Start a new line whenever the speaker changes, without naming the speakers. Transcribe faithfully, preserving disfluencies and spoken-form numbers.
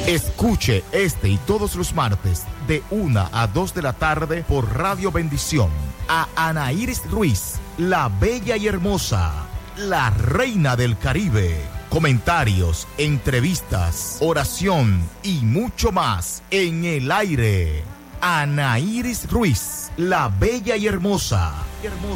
Escuche este y todos los martes de una a dos de la tarde por Radio Bendición a Ana Iris Ruiz, la bella y hermosa, la reina del Caribe. Comentarios, entrevistas, oración y mucho más en el aire. Ana Iris Ruiz, la bella y hermosa. hermosa.